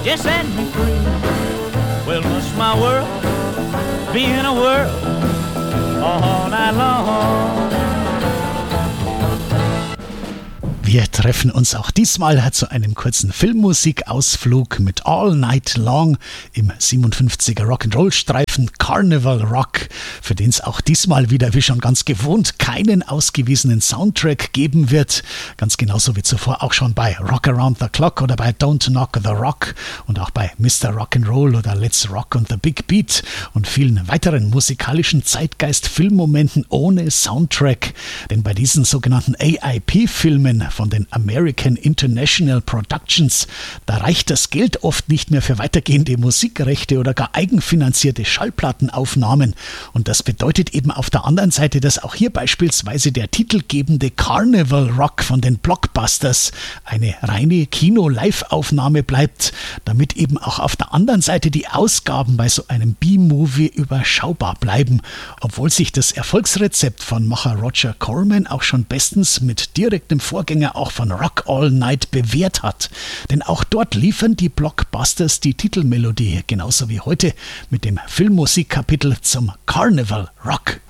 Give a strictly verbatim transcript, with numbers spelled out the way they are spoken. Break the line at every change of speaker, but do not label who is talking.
just set me free. Well, must my world be in a whirl all night long?
Wir treffen uns auch diesmal zu einem kurzen Filmmusikausflug mit All Night Long im siebenundfünfziger Rock'n'Roll-Streifen Carnival Rock, für den es auch diesmal wieder, wie schon ganz gewohnt, keinen ausgewiesenen Soundtrack geben wird. Ganz genauso wie zuvor auch schon bei Rock Around the Clock oder bei Don't Knock the Rock und auch bei Mister Rock'n'Roll oder Let's Rock und the Big Beat und vielen weiteren musikalischen Zeitgeist-Filmmomenten ohne Soundtrack. Denn bei diesen sogenannten A I P-Filmen von den American International Productions, da reicht das Geld oft nicht mehr für weitergehende Musikrechte oder gar eigenfinanzierte Schallplattenaufnahmen. Und das bedeutet eben auf der anderen Seite, dass auch hier beispielsweise der titelgebende Carnival Rock von den Blockbusters eine reine Kino-Live-Aufnahme bleibt, damit eben auch auf der anderen Seite die Ausgaben bei so einem B-Movie überschaubar bleiben, obwohl sich das Erfolgsrezept von Macher Roger Corman auch schon bestens mit direktem Vorgänger auch von Rock All Night bewährt hat. Denn auch dort liefern die Blockbusters die Titelmelodie, genauso wie heute mit dem Filmmusikkapitel zum Carnival Rock.